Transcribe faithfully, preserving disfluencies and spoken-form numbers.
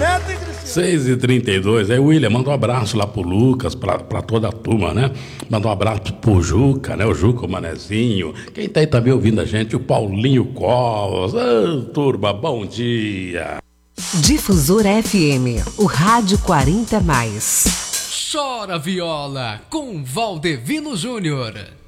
seis e trinta e dois, aí William, manda um abraço lá pro Lucas, pra, pra toda a turma, né? Manda um abraço pro Juca, né? O Juca, o Manezinho. Quem tá aí também ouvindo a gente, o Paulinho Covas. Ah, turma, bom dia. Difusora F M, o rádio quarenta mais. Chora viola, com Valdevino Júnior.